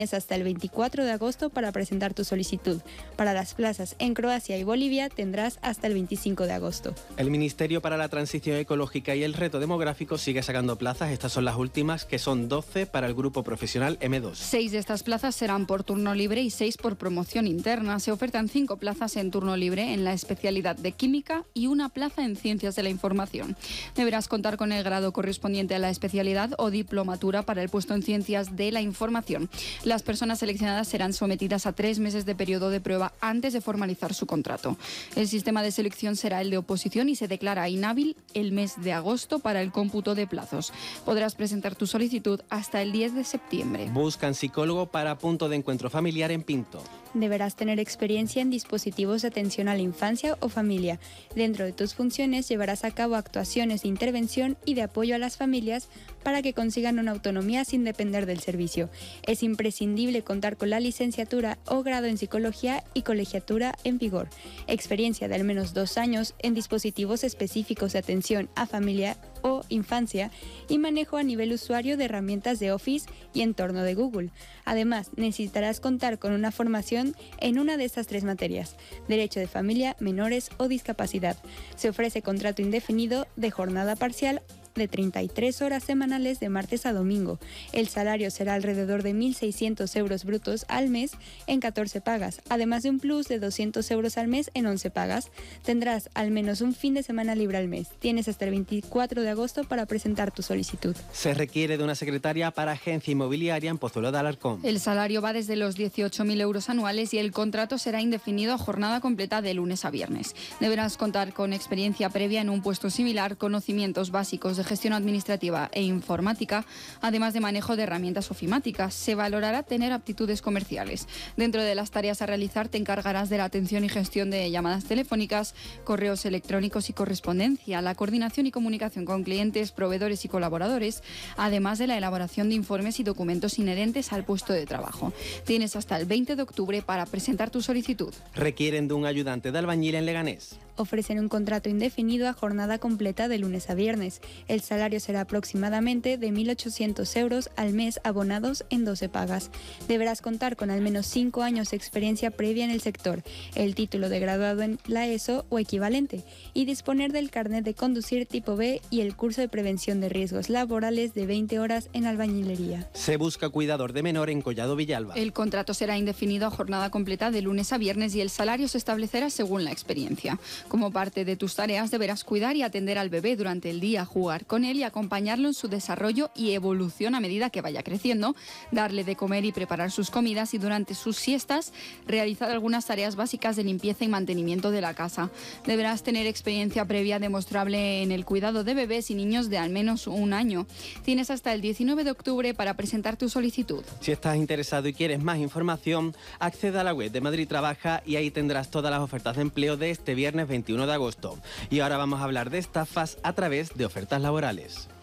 Es hasta el 24 de agosto para presentar tu solicitud. Para las plazas en Croacia y Bolivia tendrás hasta el 25 de agosto. El Ministerio para la Transición Ecológica y el Reto Demográfico sigue sacando plazas. Estas son las últimas, que son 12 para el grupo profesional M2. 6 de estas plazas serán por turno libre y 6 por promoción interna. Se ofertan 5 plazas en turno libre en la especialidad de Química y 1 plaza en Ciencias de la Información. Deberás contar con el grado correspondiente a la especialidad o diplomatura para el puesto en Ciencias de la Información. Las personas seleccionadas serán sometidas a 3 meses de periodo de prueba antes de formalizar su contrato. El sistema de selección será el de oposición y se declara inhábil el mes de agosto para el cómputo de plazos. Podrás presentar tu solicitud hasta el 10 de septiembre. Buscan psicólogo para punto de encuentro familiar en Pinto. Deberás tener experiencia en dispositivos de atención a la infancia o familia. Dentro de tus funciones llevarás a cabo actuaciones de intervención y de apoyo a las familias para que consigan una autonomía sin depender del servicio. Es imprescindible contar con la licenciatura o grado en psicología y colegiatura en vigor. Experiencia de al menos 2 años en dispositivos específicos de atención a familia o infancia y manejo a nivel usuario de herramientas de Office y entorno de Google. Además, necesitarás contar con una formación en una de estas 3 materias: Derecho de Familia, Menores o Discapacidad. Se ofrece contrato indefinido de jornada parcial de 33 horas semanales de martes a domingo. El salario será alrededor de 1.600 euros brutos al mes en 14 pagas, además de un plus de 200 euros al mes en 11 pagas. Tendrás al menos un fin de semana libre al mes. Tienes hasta el 24 de agosto para presentar tu solicitud. Se requiere de una secretaria para agencia inmobiliaria en Pozuelo de Alarcón. El salario va desde los 18.000 euros anuales y el contrato será indefinido a jornada completa de lunes a viernes. Deberás contar con experiencia previa en un puesto similar, conocimientos básicos de gestión administrativa e informática, además de manejo de herramientas ofimáticas. Se valorará tener aptitudes comerciales. Dentro de las tareas a realizar te encargarás de la atención y gestión de llamadas telefónicas, correos electrónicos y correspondencia, la coordinación y comunicación con clientes, proveedores y colaboradores, además de la elaboración de informes y documentos inherentes al puesto de trabajo. Tienes hasta el 20 de octubre para presentar tu solicitud. Requieren de un ayudante de albañil en Leganés. Ofrecen un contrato indefinido a jornada completa de lunes a viernes. El salario será aproximadamente de 1.800 euros al mes abonados en 12 pagas. Deberás contar con al menos 5 años de experiencia previa en el sector, el título de graduado en la ESO o equivalente y disponer del carnet de conducir tipo B y el curso de prevención de riesgos laborales de 20 horas en albañilería. Se busca cuidador de menor en Collado Villalba. El contrato será indefinido a jornada completa de lunes a viernes y el salario se establecerá según la experiencia. Como parte de tus tareas deberás cuidar y atender al bebé durante el día, jugar con él y acompañarlo en su desarrollo y evolución a medida que vaya creciendo, darle de comer y preparar sus comidas y durante sus siestas realizar algunas tareas básicas de limpieza y mantenimiento de la casa. Deberás tener experiencia previa demostrable en el cuidado de bebés y niños de al menos 1 año. Tienes hasta el 19 de octubre para presentar tu solicitud. Si estás interesado y quieres más información, accede a la web de Madrid Trabaja y ahí tendrás todas las ofertas de empleo de este viernes 21 de agosto. Y ahora vamos a hablar de estafas a través de ofertas laborales.